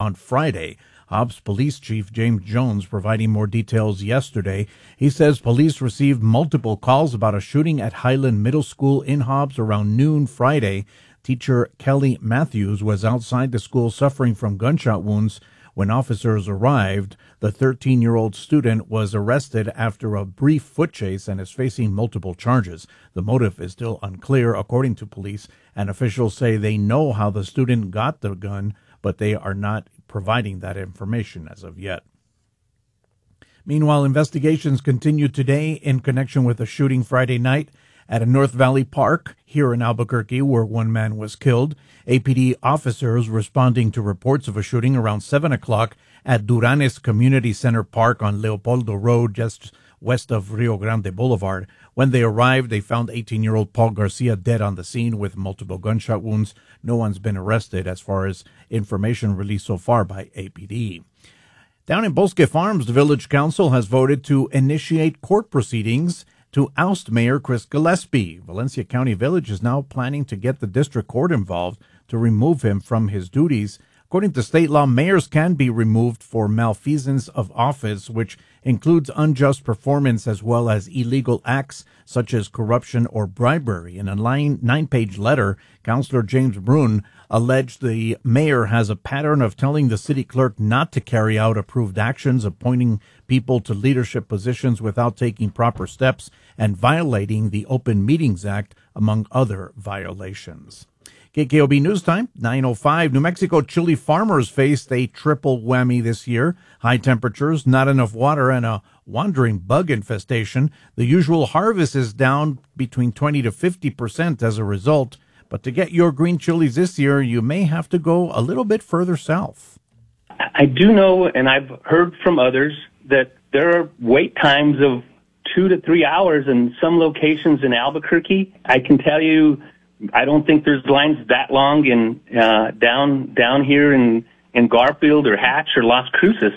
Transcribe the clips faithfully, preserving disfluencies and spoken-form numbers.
on Friday. Hobbs Police Chief James Jones providing more details yesterday. He says police received multiple calls about a shooting at Highland Middle School in Hobbs around noon Friday. Teacher Kelly Matthews was outside the school suffering from gunshot wounds. When officers arrived, the thirteen-year-old student was arrested after a brief foot chase and is facing multiple charges. The motive is still unclear, according to police, and officials say they know how the student got the gun, but they are not providing that information as of yet. Meanwhile, investigations continue today in connection with a shooting Friday night at a North Valley Park here in Albuquerque, where one man was killed. A P D officers responding to reports of a shooting around seven o'clock at Duranes Community Center Park on Leopoldo Road, just west of Rio Grande Boulevard. When they arrived, they found eighteen-year-old Paul Garcia dead on the scene with multiple gunshot wounds. No one's been arrested as far as information released so far by A P D. Down in Bosque Farms, the village council has voted to initiate court proceedings to oust Mayor Chris Gillespie. Valencia County Village is now planning to get the district court involved to remove him from his duties. According to state law, mayors can be removed for malfeasance of office, which includes unjust performance as well as illegal acts such as corruption or bribery. In a nine-page letter, Councilor James Brun alleged the mayor has a pattern of telling the city clerk not to carry out approved actions, appointing people to leadership positions without taking proper steps, and violating the Open Meetings Act, among other violations. K K O B News Time, nine oh five. New Mexico chili farmers faced a triple whammy this year. High temperatures, not enough water, and a wandering bug infestation. The usual harvest is down between twenty to fifty percent as a result. But to get your green chilies this year, you may have to go a little bit further south. I do know, and I've heard from others, that there are wait times of two to three hours in some locations in Albuquerque. I can tell you, I don't think there's lines that long in uh, down down here in, in Garfield or Hatch or Las Cruces.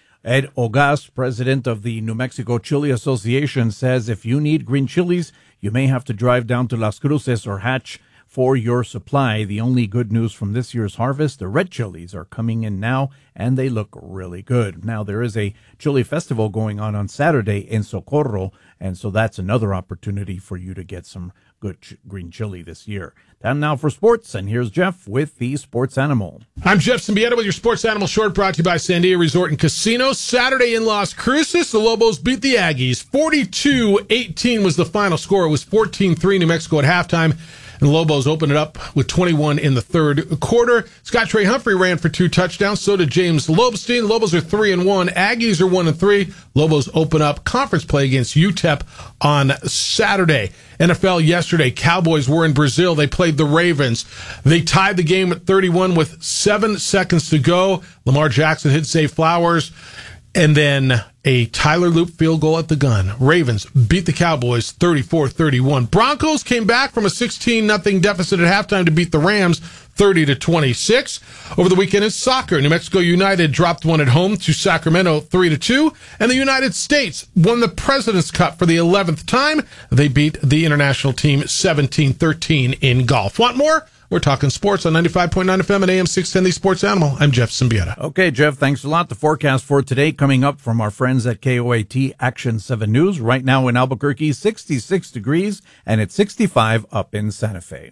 Ed Ogas, president of the New Mexico Chili Association, says if you need green chilies, you may have to drive down to Las Cruces or Hatch for your supply. The only good news from this year's harvest, the red chilies are coming in now, and they look really good. Now, there is a chili festival going on on Saturday in Socorro, and so that's another opportunity for you to get some good ch- green chili this year. Time now for sports, and here's Jeff with the Sports Animal. I'm Jeff Symbieta with your Sports Animal Short, brought to you by Sandia Resort and Casino. Saturday in Las Cruces, the Lobos beat the Aggies. forty-two eighteen was the final score. It was fourteen three New Mexico at halftime. And the Lobos opened it up with twenty-one in the third quarter. Scott Trey Humphrey ran for two touchdowns. So did James Lobstein. The Lobos are three and one. Aggies are one and three. Lobos open up conference play against U T E P on Saturday. N F L yesterday. Cowboys were in Brazil. They played the Ravens. They tied the game at thirty-one with seven seconds to go. Lamar Jackson hit Zay Flowers. And then a Tyler Loop field goal at the gun. Ravens beat the Cowboys thirty-four thirty-one. Broncos came back from a sixteen nothing deficit at halftime to beat the Rams thirty to twenty-six. Over the weekend in soccer, New Mexico United dropped one at home to Sacramento three to two. And the United States won the President's Cup for the eleventh time. They beat the international team seventeen thirteen in golf. Want more? We're talking sports on ninety-five point nine F M and A M six ten, the Sports Animal. I'm Jeff Symbieta. Okay, Jeff, thanks a lot. The forecast for today coming up from our friends at K O A T Action seven News. Right now in Albuquerque, sixty-six degrees, and it's sixty-five up in Santa Fe.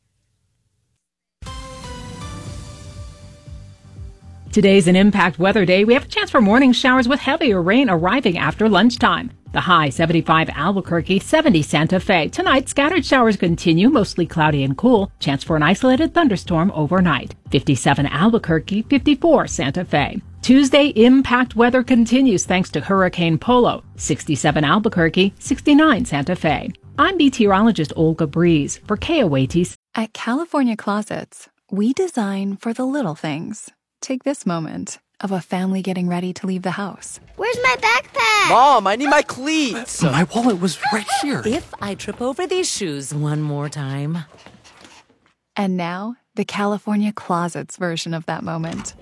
Today's an impact weather day. We have a chance for morning showers with heavier rain arriving after lunchtime. The high seventy-five Albuquerque, seventy Santa Fe. Tonight, scattered showers continue, mostly cloudy and cool. Chance for an isolated thunderstorm overnight. fifty-seven Albuquerque, fifty-four Santa Fe. Tuesday, impact weather continues thanks to Hurricane Polo. sixty-seven Albuquerque, sixty-nine Santa Fe. I'm meteorologist Olga Breeze for K O A T. At California Closets, we design for the little things. Take this moment of a family getting ready to leave the house. Where's my backpack? Mom, I need my cleats. My wallet was right here. If I trip over these shoes one more time. And now, the California Closets version of that moment.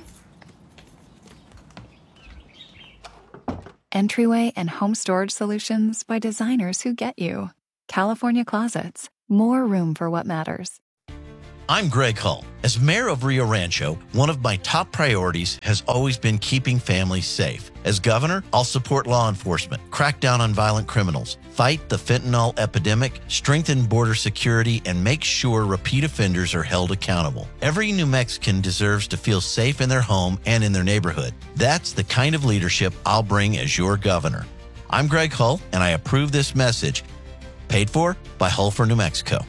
Entryway and home storage solutions by designers who get you. California Closets. More room for what matters. I'm Greg Hull. As mayor of Rio Rancho, one of my top priorities has always been keeping families safe. As governor, I'll support law enforcement, crack down on violent criminals, fight the fentanyl epidemic, strengthen border security, and make sure repeat offenders are held accountable. Every New Mexican deserves to feel safe in their home and in their neighborhood. That's the kind of leadership I'll bring as your governor. I'm Greg Hull, and I approve this message. Paid for by Hull for New Mexico.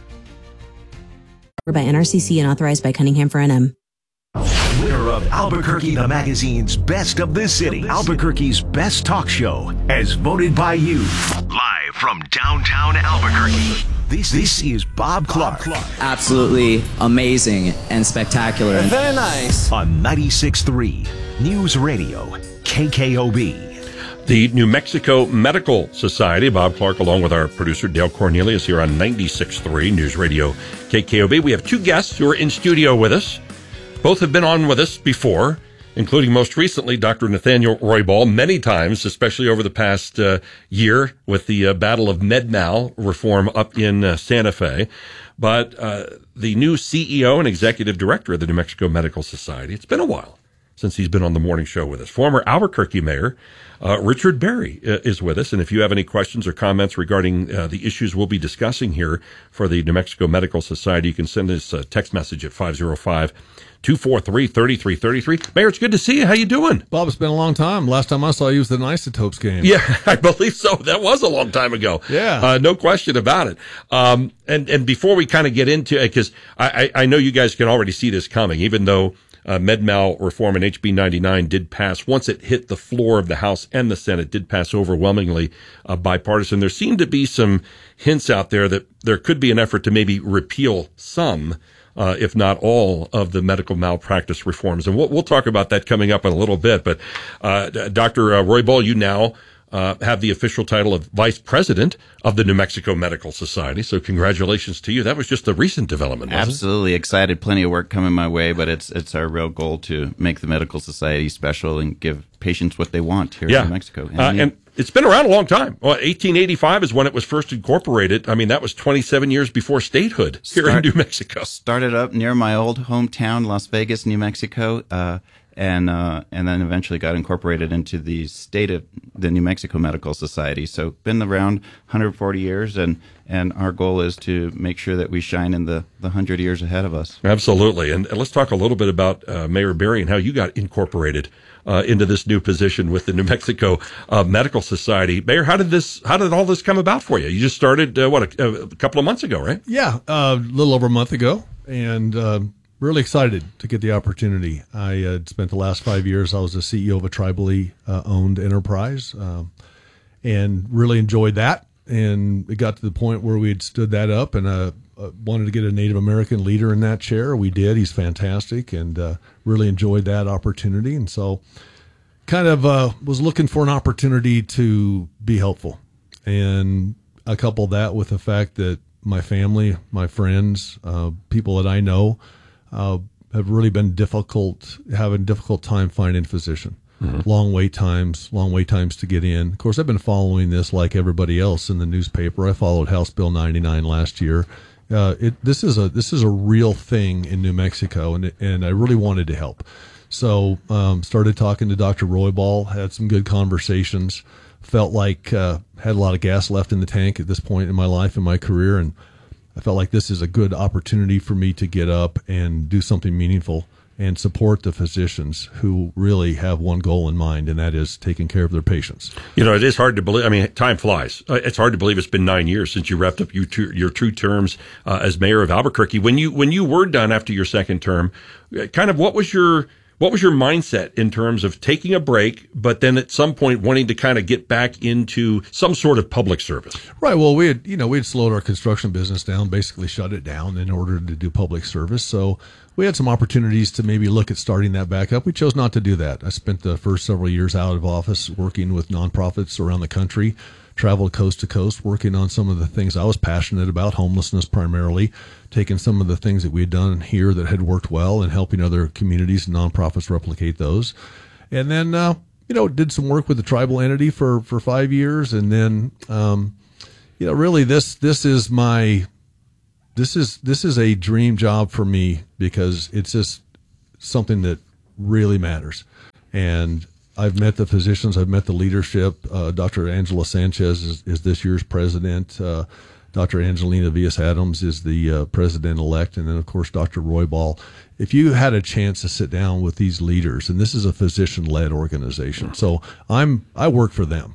By N R C C and authorized by Cunningham for N M. Winner of Albuquerque the Magazine's Best of the City, Albuquerque's best talk show, as voted by you. Live from downtown Albuquerque, this, this is Bob Clark. Bob Clark. Absolutely amazing and spectacular. Very nice. On ninety-six point three News Radio, K K O B. The New Mexico Medical Society. Bob Clark, along with our producer Dale Cornelius, here on ninety-six point three News Radio K K O B. We have two guests who are in studio with us. Both have been on with us before, including most recently Doctor Nathaniel Roybal, many times, especially over the past uh, year with the uh, battle of MedMal reform up in uh, Santa Fe. But uh, the new C E O and executive director of the New Mexico Medical Society, it's been a while since he's been on the morning show with us. Former Albuquerque Mayor uh, Richard Berry uh, is with us. And if you have any questions or comments regarding uh, the issues we'll be discussing here for the New Mexico Medical Society, you can send us a text message at five oh five, two four three, three three three three. Mayor, it's good to see you. How you doing? Bob, it's been a long time. Last time I saw you was the Isotopes game. Yeah, I believe so. That was a long time ago. Yeah. Uh, no question about it. Um, and, and before we kind of get into it, because I, I, I know you guys can already see this coming, even though Uh, MedMal reform and H B ninety-nine did pass. Once it hit the floor of the House and the Senate, did pass overwhelmingly uh, bipartisan. There seemed to be some hints out there that there could be an effort to maybe repeal some, uh, if not all, of the medical malpractice reforms. And we'll, we'll talk about that coming up in a little bit. But uh, Doctor Uh, Roybal, you now Uh, have the official title of Vice President of the New Mexico Medical Society. So congratulations to you. That was just a recent development, wasn't Absolutely. It? Excited. Plenty of work coming my way, but it's it's our real goal to make the medical society special and give patients what they want here yeah. in New Mexico. And, uh, and it's been around a long time. Well, eighteen eighty-five is when it was first incorporated. I mean, that was twenty-seven years before statehood here Start, in New Mexico. Started up near my old hometown, Las Vegas, New Mexico, uh, and uh, and then eventually got incorporated into the state of the New Mexico Medical Society. So been around one hundred forty years, and, and our goal is to make sure that we shine in the, the one hundred years ahead of us. Absolutely. And let's talk a little bit about uh, Mayor Berry and how you got incorporated uh, into this new position with the New Mexico uh, Medical Society. Mayor, how did this? How did all this come about for you? You just started, uh, what, a, a couple of months ago, right? Yeah, uh, a little over a month ago, and uh, really excited to get the opportunity. I had spent the last five years, I was the C E O of a tribally uh, owned enterprise, um, and really enjoyed that. And it got to the point where we had stood that up and uh, uh, wanted to get a Native American leader in that chair. We did. He's fantastic, and uh, really enjoyed that opportunity. And so kind of uh, was looking for an opportunity to be helpful. And I coupled that with the fact that my family, my friends, uh, people that I know, Uh, have really been difficult, having a difficult time finding a physician. Mm-hmm. Long wait times, long wait times to get in. Of course, I've been following this like everybody else in the newspaper. I followed House Bill ninety-nine last year. Uh, it, this is a this is a real thing in New Mexico, and and I really wanted to help. So um, started talking to Doctor Roybal, had some good conversations. Felt like uh, had a lot of gas left in the tank at this point in my life and my career, and I felt like this is a good opportunity for me to get up and do something meaningful and support the physicians who really have one goal in mind, and that is taking care of their patients. You know, it is hard to believe. I mean, time flies. It's hard to believe it's been nine years since you wrapped up your two, your two terms uh, as mayor of Albuquerque. When you when you were done after your second term, kind of what was your What was your mindset in terms of taking a break, but then at some point wanting to kind of get back into some sort of public service? Right. Well, we had, you know, we had slowed our construction business down, basically shut it down in order to do public service. So we had some opportunities to maybe look at starting that back up. We chose not to do that. I spent the first several years out of office working with nonprofits around the country, traveled coast to coast, working on some of the things I was passionate about, homelessness primarily, taking some of the things that we had done here that had worked well and helping other communities and nonprofits replicate those. And then, uh, you know, did some work with the tribal entity for, for five years. And then, um, you know, really this, this is my, this is this is a dream job for me because it's just something that really matters. And I've met the physicians, I've met the leadership. Uh, Doctor Angela Sanchez is, is this year's president. Uh, Doctor Angelina Villas-Adams is the uh, president-elect, and then, of course, Doctor Roybal. If you had a chance to sit down with these leaders, and this is a physician-led organization, so I'm I work for them.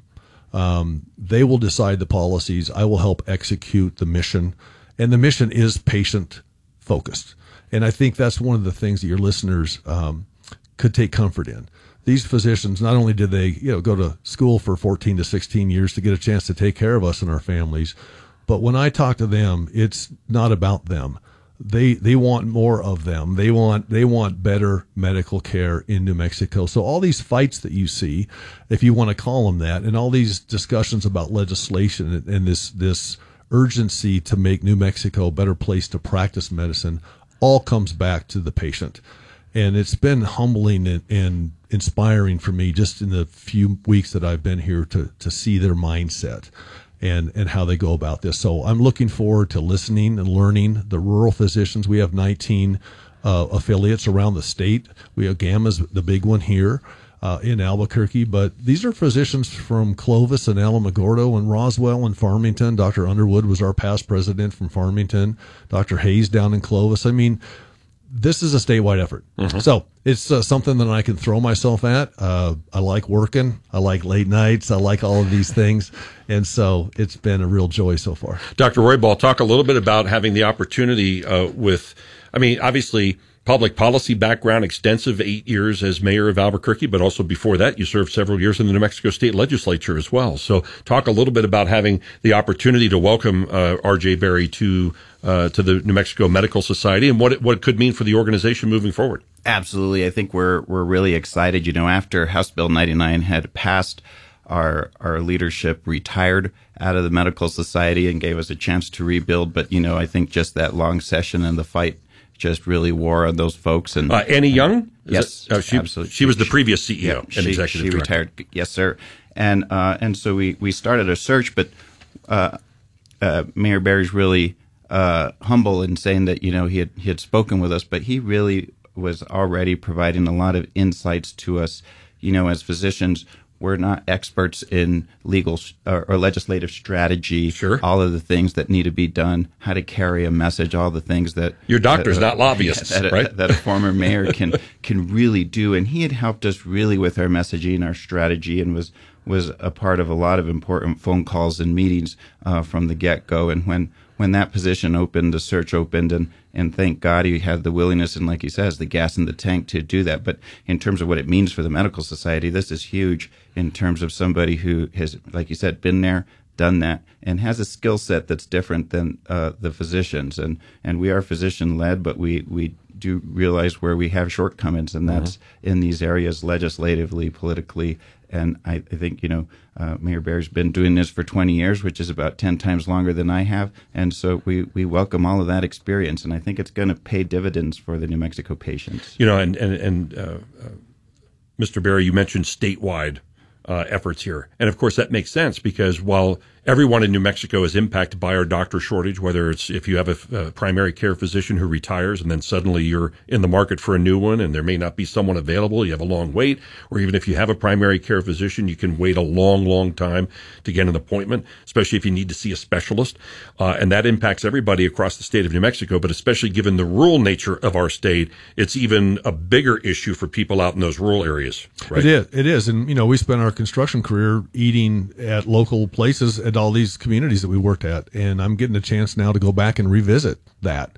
Um, they will decide the policies. I will help execute the mission, and the mission is patient-focused. And I think that's one of the things that your listeners um, could take comfort in. These physicians, not only did they, you know, go to school for fourteen to sixteen years to get a chance to take care of us and our families, but when I talk to them, it's not about them. They they want more of them. They want they want better medical care in New Mexico. So all these fights that you see, if you want to call them that, and all these discussions about legislation and, and this this urgency to make New Mexico a better place to practice medicine, all comes back to the patient. And it's been humbling and, and inspiring for me just in the few weeks that I've been here to to see their mindset and, and how they go about this. So I'm looking forward to listening and learning. The rural physicians, we have nineteen uh, affiliates around the state. We have Gamma's the big one here uh, in Albuquerque, but these are physicians from Clovis and Alamogordo and Roswell and Farmington. Doctor Underwood was our past president from Farmington. Doctor Hayes down in Clovis. I mean, this is a statewide effort. Mm-hmm. So it's uh, something that I can throw myself at. Uh, I like working. I like late nights. I like all of these things. And so it's been a real joy so far. Doctor Roybal, talk a little bit about having the opportunity uh, with, I mean, obviously public policy background, extensive eight years as mayor of Albuquerque, but also before that, you served several years in the New Mexico State Legislature as well. So talk a little bit about having the opportunity to welcome uh, R J Berry to uh, to the New Mexico Medical Society and what it, what it could mean for the organization moving forward. Absolutely. I think we're we're really excited. You know, after House Bill ninety-nine had passed, our our leadership retired out of the Medical Society and gave us a chance to rebuild. But, you know, I think just that long session and the fight just really wore on those folks. And uh, Annie Young? Is yes, it, oh, she, absolutely. She was the previous C E O yeah, and she, executive she director. retired. Yes, sir. And uh, and so we, we started a search, but uh, uh, Mayor Berry's really uh, humble in saying that, you know, he had he had spoken with us, but he really was already providing a lot of insights to us. You know, as physicians, we're not experts in legal uh, or legislative strategy. Sure. All of the things that need to be done, how to carry a message, all the things that your doctor's that, uh, not lobbyists, that, right? That a former mayor can can really do, and he had helped us really with our messaging, our strategy, and was was a part of a lot of important phone calls and meetings uh, from the get go. And when when that position opened, the search opened, and and thank God he had the willingness and, like he says, the gas in the tank to do that. But in terms of what it means for the Medical Society, this is huge in terms of somebody who has, like you said, been there, done that, and has a skill set that's different than uh, the physicians. And and we are physician-led, but we, we do realize where we have shortcomings, and that's mm-hmm. in these areas legislatively, politically. And I, I think, you know, uh, Mayor Berry's been doing this for twenty years, which is about ten times longer than I have. And so we, we welcome all of that experience. And I think it's going to pay dividends for the New Mexico patients. You know, and, and, and uh, uh, Mister Berry, you mentioned statewide uh, efforts here. And, of course, that makes sense because while everyone in New Mexico is impacted by our doctor shortage, whether it's if you have a, a primary care physician who retires and then suddenly you're in the market for a new one and there may not be someone available, you have a long wait, or even if you have a primary care physician, you can wait a long, long time to get an appointment, especially if you need to see a specialist. Uh, and that impacts everybody across the state of New Mexico, but especially given the rural nature of our state, it's even a bigger issue for people out in those rural areas. Right? It is. It is. And, you know, we spent our construction career eating at local places at all these communities that we worked at, and I'm getting a chance now to go back and revisit that,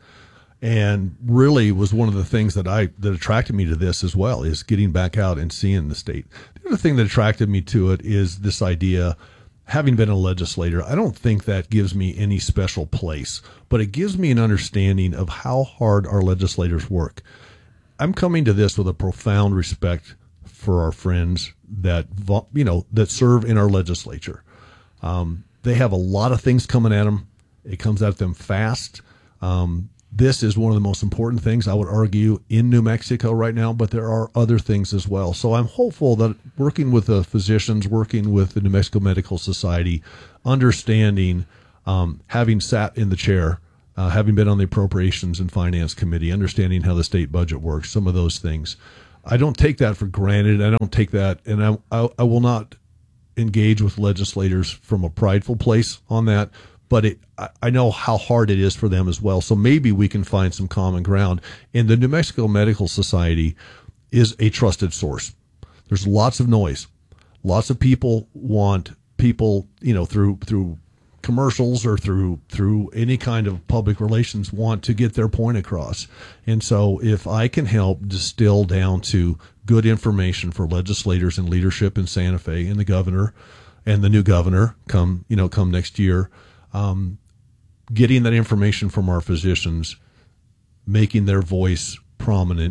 and really was one of the things that I that attracted me to this as well, is getting back out and seeing the state. The other thing that attracted me to it is this idea, having been a legislator, I don't think that gives me any special place, but it gives me an understanding of how hard our legislators work. I'm coming to this with a profound respect for our friends that, you know, that serve in our legislature. Um, They have a lot of things coming at them. It comes at them fast. Um, this is one of the most important things, I would argue, in New Mexico right now, but there are other things as well. So I'm hopeful that working with the physicians, working with the New Mexico Medical Society, understanding, um, having sat in the chair uh, having been on the Appropriations and Finance Committee, understanding how the state budget works, some of those things. I don't take that for granted. I don't take that, and I, I, I will not engage with legislators from a prideful place on that, but it, I, I know how hard it is for them as well. So maybe we can find some common ground. And the New Mexico Medical Society is a trusted source. There's lots of noise. Lots of people want people, you know, through through commercials or through through any kind of public relations want to get their point across. And so if I can help distill down to good information for legislators and leadership in Santa Fe and the governor and the new governor come, you know, come next year, um, getting that information from our physicians, making their voice prominent,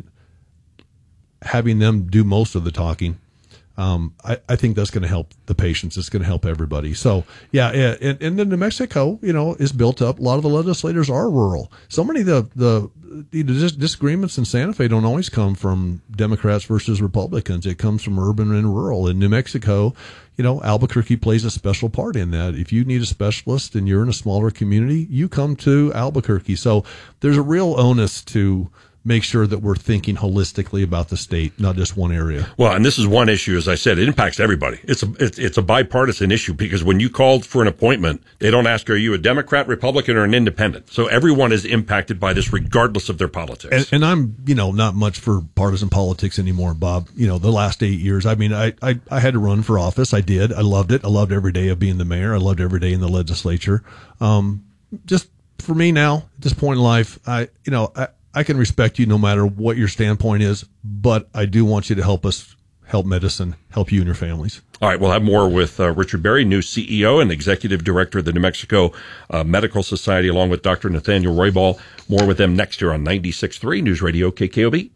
having them do most of the talking, Um, I, I think that's going to help the patients. It's going to help everybody. So, yeah, and, and then New Mexico, you know, is built up. A lot of the legislators are rural. So many of the, the, the disagreements in Santa Fe don't always come from Democrats versus Republicans. It comes from urban and rural. In New Mexico, you know, Albuquerque plays a special part in that. If you need a specialist and you're in a smaller community, you come to Albuquerque. So there's a real onus to make sure that we're thinking holistically about the state, not just one area. Well, and this is one issue, as I said, it impacts everybody. It's a it's, it's a bipartisan issue because when you called for an appointment, they don't ask, are you a Democrat, Republican, or an independent? So everyone is impacted by this regardless of their politics. And, and I'm, you know, not much for partisan politics anymore, Bob. You know, the last eight years, I mean, I, I, I had to run for office. I did. I loved it. I loved every day of being the mayor. I loved every day in the legislature. Um, just for me now, at this point in life, I, you know, I, I can respect you no matter what your standpoint is, but I do want you to help us help medicine, help you and your families. All right, we'll have more with uh, Richard Berry, new C E O and Executive Director of the New Mexico uh, Medical Society, along with Doctor Nathaniel Roybal. More with them next year on ninety-six point three News Radio K K O B.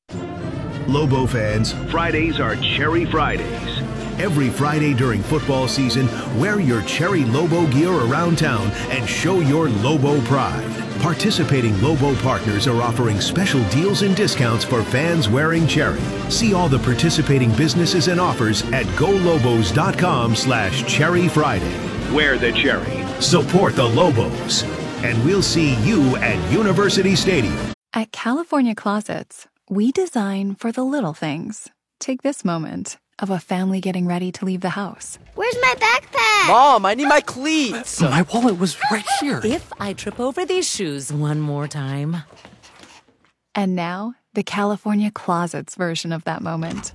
Lobo fans, Fridays are Cherry Fridays. Every Friday during football season, wear your Cherry Lobo gear around town and show your Lobo pride. Participating Lobo partners are offering special deals and discounts for fans wearing Cherry. See all the participating businesses and offers at golobos.com slash Cherry Friday. Wear the Cherry. Support the Lobos. And we'll see you at University Stadium. At California Closets, we design for the little things. Take this moment of a family getting ready to leave the house. Where's my backpack? Mom, I need my cleats. My wallet was right here. If I trip over these shoes one more time. And now, the California Closets version of that moment.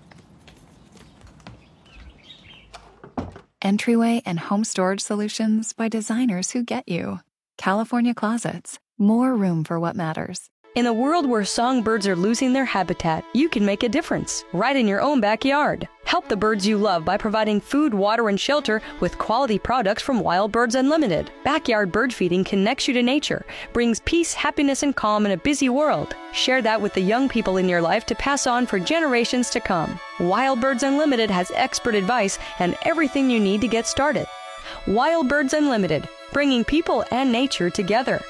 Entryway and home storage solutions by designers who get you. California Closets. More room for what matters. In a world where songbirds are losing their habitat, you can make a difference right in your own backyard. Help the birds you love by providing food, water, and shelter with quality products from Wild Birds Unlimited. Backyard bird feeding connects you to nature, brings peace, happiness, and calm in a busy world. Share that with the young people in your life to pass on for generations to come. Wild Birds Unlimited has expert advice and everything you need to get started. Wild Birds Unlimited, bringing people and nature together.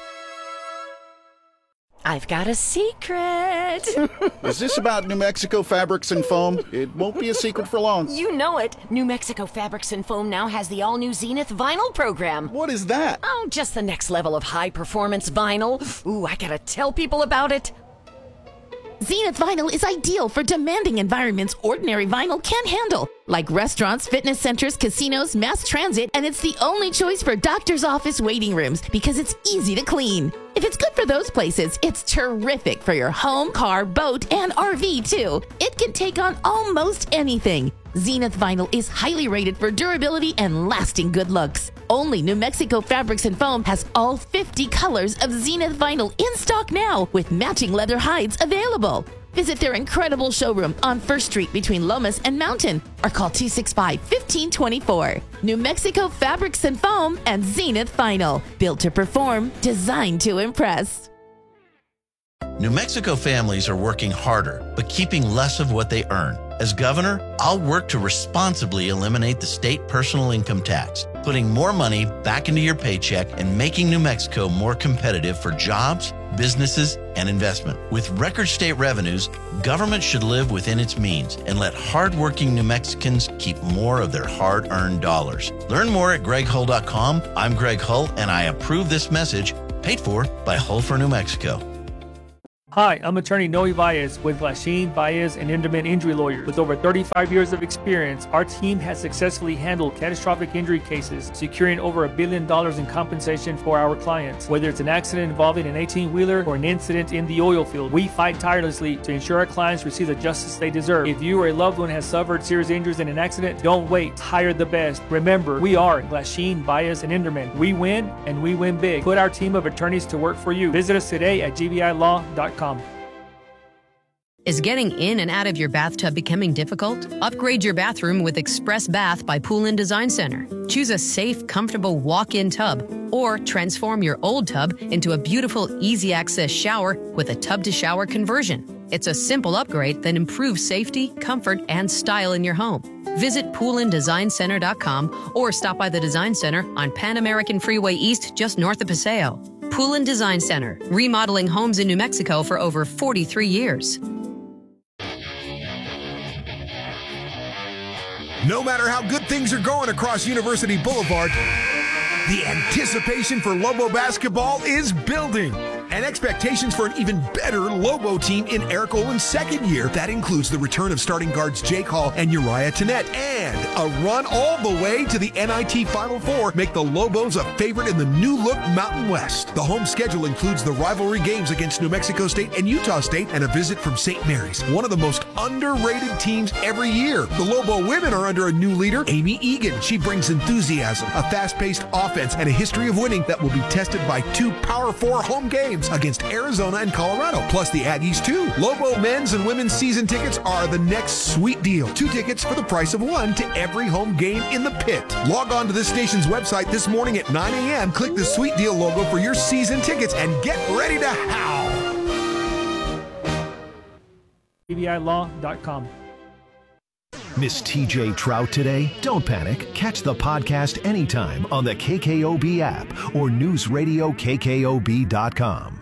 I've got a secret. Is this about New Mexico Fabrics and Foam? It won't be a secret for long. You know it. New Mexico Fabrics and Foam now has the all-new Zenith vinyl program. What is that? Oh, just the next level of high-performance vinyl. Ooh, I gotta tell people about it. Zenith vinyl is ideal for demanding environments ordinary vinyl can't handle, like restaurants, fitness centers, casinos, mass transit, and it's the only choice for doctor's office waiting rooms because it's easy to clean. If it's good for those places, it's terrific for your home, car, boat, and R V too. It can take on almost anything. Zenith vinyl is highly rated for durability and lasting good looks. Only New Mexico Fabrics and Foam has all fifty colors of Zenith vinyl in stock now with matching leather hides available. Visit their incredible showroom on First Street between Lomas and Mountain or call two six five, one five two four. New Mexico Fabrics and Foam and Zenith Vinyl. Built to perform, designed to impress. New Mexico families are working harder, but keeping less of what they earn. As governor, I'll work to responsibly eliminate the state personal income tax, putting more money back into your paycheck and making New Mexico more competitive for jobs, businesses, and investment. With record state revenues, government should live within its means and let hardworking New Mexicans keep more of their hard-earned dollars. Learn more at greg hull dot com. I'm Greg Hull, and I approve this message Paid for by Holfer, New Mexico. Hi, I'm attorney Noe Baez with Glasheen, Baez, and Inderman Injury Lawyers. With over thirty-five years of experience, our team has successfully handled catastrophic injury cases, securing over a billion dollars in compensation for our clients. Whether it's an accident involving an eighteen-wheeler or an incident in the oil field, we fight tirelessly to ensure our clients receive the justice they deserve. If you or a loved one has suffered serious injuries in an accident, don't wait. Hire the best. Remember, we are Glasheen, Baez, and Inderman. We win, and we win big. Put our team of attorneys to work for you. Visit us today at g v i law dot com. Is getting in and out of your bathtub becoming difficult? Upgrade your bathroom with Express Bath by Poolin Design Center. Choose a safe, comfortable walk-in tub, or transform your old tub into a beautiful, easy-access shower with a tub-to-shower conversion. It's a simple upgrade that improves safety, comfort, and style in your home. Visit poolin design center dot com or stop by the Design Center on Pan American Freeway East, just north of Paseo. Poolin Design Center, remodeling homes in New Mexico for over forty-three years. No matter how good things are going across University Boulevard, the anticipation for Lobo basketball is building. And expectations for an even better Lobo team in Eric Olin's second year. That includes the return of starting guards Jake Hall and Uriah Tennette, and a run all the way to the N I T Final Four make the Lobos a favorite in the new-look Mountain West. The home schedule includes the rivalry games against New Mexico State and Utah State, and a visit from Saint Mary's, one of the most underrated teams every year. The Lobo women are under a new leader, Amy Egan. She brings enthusiasm, a fast-paced offense, and a history of winning that will be tested by two Power Four home games against Arizona and Colorado, plus the Aggies too. Lobo men's and women's season tickets are the next sweet deal. Two tickets for the price of one to every home game in the pit. Log on to this station's website this morning at nine a.m. Click the sweet deal logo for your season tickets and get ready to howl. g v i law dot com. Miss T J Trout today? Don't panic. Catch the podcast anytime on the K K O B app or news radio K K O B dot com.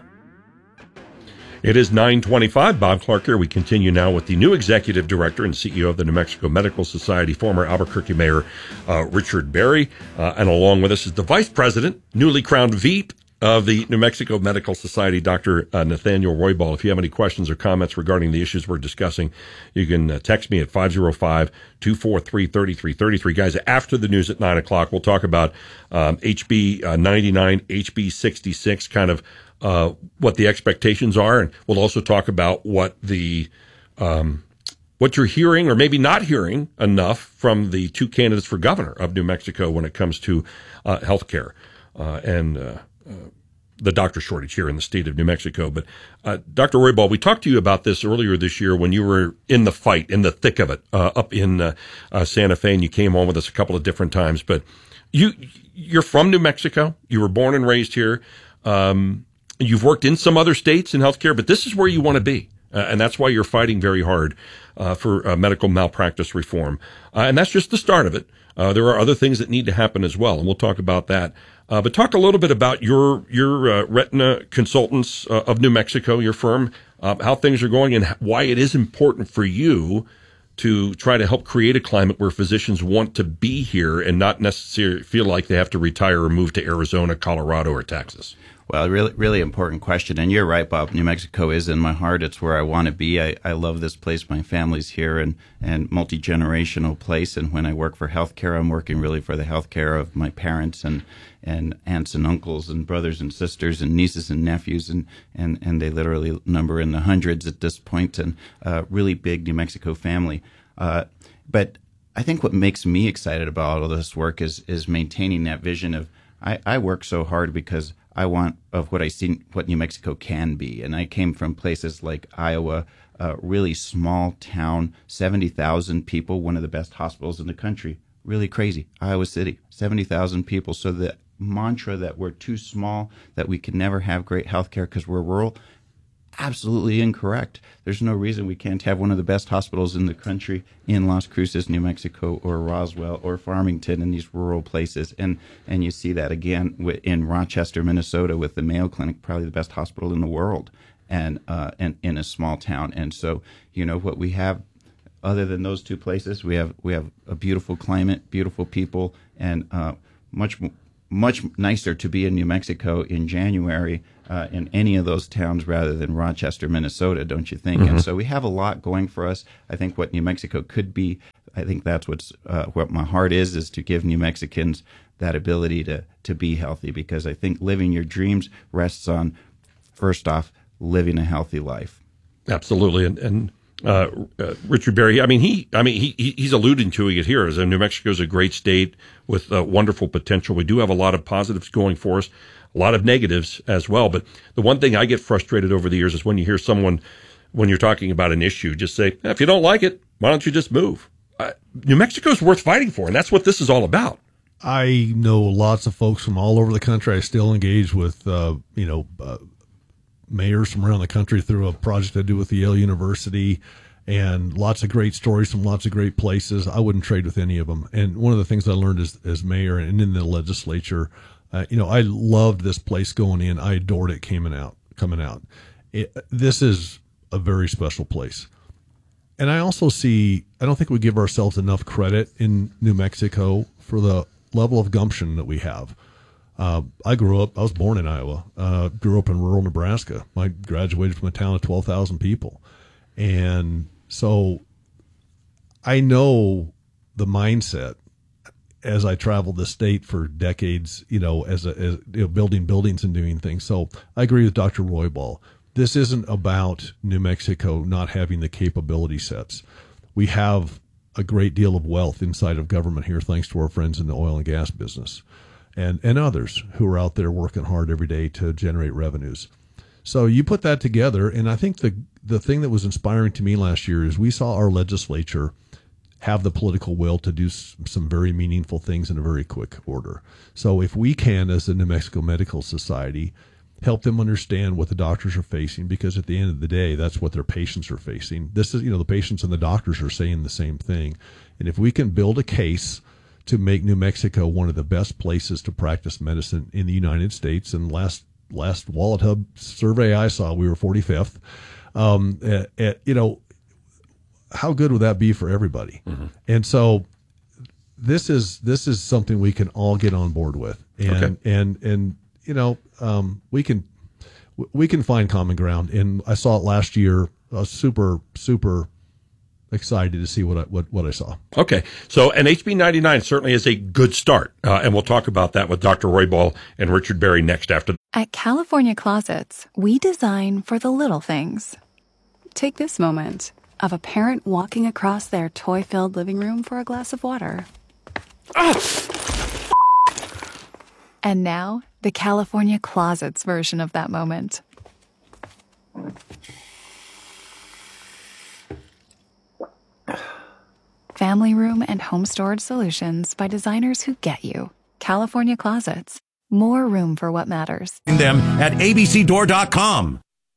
It is nine twenty-five. Bob Clark here. We continue now with the new executive director and C E O of the New Mexico Medical Society, former Albuquerque Mayor uh, Richard Berry. Uh, and along with us is the vice president, newly crowned V P of the New Mexico Medical Society, Doctor Uh, Nathaniel Roybal. If you have any questions or comments regarding the issues we're discussing, you can uh, text me at five oh five, two four three, three three three three. Guys, after the news at nine o'clock, we'll talk about um, H B ninety-nine, H B sixty-six, kind of uh, what the expectations are, and we'll also talk about what the um, what you're hearing or maybe not hearing enough from the two candidates for governor of New Mexico when it comes to uh, health care uh, and uh, uh, the doctor shortage here in the state of New Mexico. But uh, Doctor Roybal, we talked to you about this earlier this year when you were in the fight, in the thick of it, uh, up in uh, uh, Santa Fe, and you came on with us a couple of different times. But you, you're from New Mexico. You were born and raised here. Um, you've worked in some other states in healthcare, but this is where you want to be. Uh, and that's why you're fighting very hard uh, for uh, medical malpractice reform. Uh, and that's just the start of it. Uh, there are other things that need to happen as well, and we'll talk about that. Uh, but talk a little bit about your your uh, retina consultants uh, of New Mexico, your firm, uh, how things are going, and why it is important for you to try to help create a climate where physicians want to be here and not necessarily feel like they have to retire or move to Arizona, Colorado, or Texas. Well, really, really important question. And you're right, Bob. New Mexico is in my heart. It's where I want to be. I, I love this place. My family's here, and, and multi-generational place. And when I work for healthcare, I'm working really for the healthcare of my parents and, and aunts and uncles and brothers and sisters and nieces and nephews. And, and, and they literally number in the hundreds at this point, and uh, really big New Mexico family. Uh, but I think what makes me excited about all this work is, is maintaining that vision of, I, I work so hard because I want of what I see, what New Mexico can be. And I came from places like Iowa, uh, really small town, seventy thousand people, one of the best hospitals in the country. Really crazy. Iowa City, seventy thousand people. So the mantra that we're too small, that we can never have great health care because we're rural, absolutely incorrect. There's no reason we can't have one of the best hospitals in the country in Las Cruces, New Mexico, or Roswell, or Farmington, in these rural places. And and you see that again in Rochester, Minnesota, with the Mayo Clinic, probably the best hospital in the world, and uh, and in a small town. And so, you know, what we have, other than those two places, we have we have a beautiful climate, beautiful people, and uh, much much nicer to be in New Mexico in January uh, in any of those towns rather than Rochester, Minnesota, don't you think? Mm-hmm. And so we have a lot going for us. I think what New Mexico could be, I think that's what's uh, what my heart is, is to give New Mexicans that ability to, to be healthy, because I think living your dreams rests on, first off, living a healthy life. Absolutely. And, and uh, uh, Richard Berry, I mean, he, I mean, he, he's alluding to it here, as New Mexico is a great state with uh, wonderful potential. We do have a lot of positives going for us, a lot of negatives as well. But the one thing I get frustrated over the years is when you hear someone, when you're talking about an issue, just say, if you don't like it, why don't you just move? Uh, New Mexico is worth fighting for, and that's what this is all about. I know lots of folks from all over the country. I still engage with, uh, you know, uh, mayors from around the country through a project I do with the Yale University, and lots of great stories from lots of great places. I wouldn't trade with any of them. And one of the things I learned as, as mayor and in the legislature, uh, you know, I loved this place going in. I adored it coming out, coming out. It, this is a very special place. And I also see, I don't think we give ourselves enough credit in New Mexico for the level of gumption that we have. Uh, I grew up, I was born in Iowa, uh, grew up in rural Nebraska. I graduated from a town of twelve thousand people. And so I know the mindset as I traveled the state for decades, you know, as, a, as you know, building buildings and doing things. So I agree with Doctor Roybal. This isn't about New Mexico not having the capability sets. We have a great deal of wealth inside of government here, thanks to our friends in the oil and gas business and, and others who are out there working hard every day to generate revenues. So you put that together, and I think the the thing that was inspiring to me last year is we saw our legislature have the political will to do some very meaningful things in a very quick order. So if we can, as the New Mexico Medical Society, help them understand what the doctors are facing, because at the end of the day, that's what their patients are facing. This is, you know, the patients and the doctors are saying the same thing. And if we can build a case to make New Mexico one of the best places to practice medicine in the United States, and last last Wallet Hub survey I saw, we were forty-fifth. Um, at, at, you know, how good would that be for everybody? Mm-hmm. And so this is this is something we can all get on board with, and okay. and and you know, um, we can we can find common ground. And I saw it last year. I was super super excited to see what I what, what I saw. Okay, so and H B ninety-nine certainly is a good start, uh, and we'll talk about that with Doctor Roybal and Richard Berry next after. At California Closets, we design for the little things. Take this moment of a parent walking across their toy-filled living room for a glass of water. Ah! And now, the California Closets version of that moment. Family room and home storage solutions by designers who get you. California Closets. More room for what matters. Them at A B C door dot com.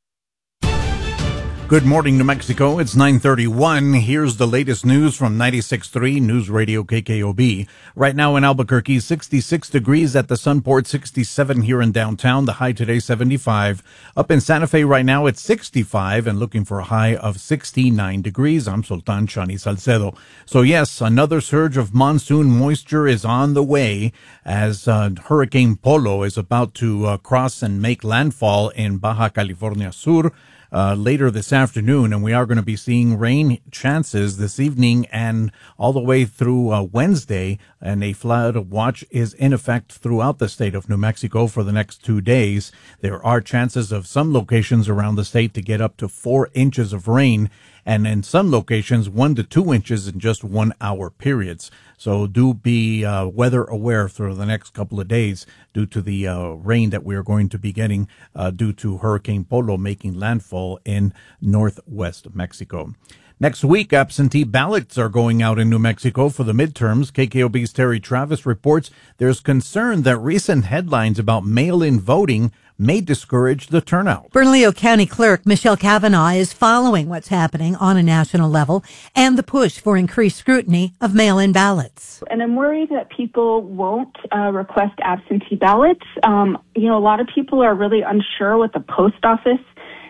Good morning, New Mexico. It's nine thirty-one. Here's the latest news from ninety-six point three News Radio K K O B. Right now in Albuquerque, sixty-six degrees at the Sunport, sixty-seven here in downtown. The high today, seventy-five. Up in Santa Fe right now, it's sixty-five and looking for a high of sixty-nine degrees. I'm Sultan Shani Salcedo. So yes, another surge of monsoon moisture is on the way as uh, Hurricane Polo is about to uh, cross and make landfall in Baja California Sur. Uh, later this afternoon, and we are going to be seeing rain chances this evening and all the way through uh, Wednesday, and a flood watch is in effect throughout the state of New Mexico for the next two days. There are chances of some locations around the state to get up to four inches of rain, and in some locations, one to two inches in just one hour periods. So do be uh, weather aware through the next couple of days due to the uh, rain that we are going to be getting uh, due to Hurricane Polo making landfall in northwest Mexico. Next week, absentee ballots are going out in New Mexico for the midterms. K K O B's Terry Travis reports there's concern that recent headlines about mail-in voting may discourage the turnout. Bernalillo County Clerk Michelle Kavanaugh is following what's happening on a national level and the push for increased scrutiny of mail-in ballots. And I'm worried that people won't uh, request absentee ballots. Um, you know, a lot of people are really unsure what the post office